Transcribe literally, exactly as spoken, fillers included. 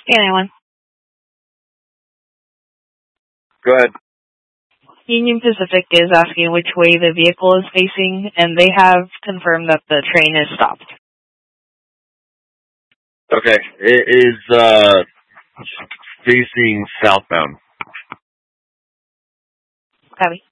Hey, anyone. Go ahead. Union Pacific is asking which way the vehicle is facing, and they have confirmed that the train is stopped. Okay. It is uh, facing southbound. Copy.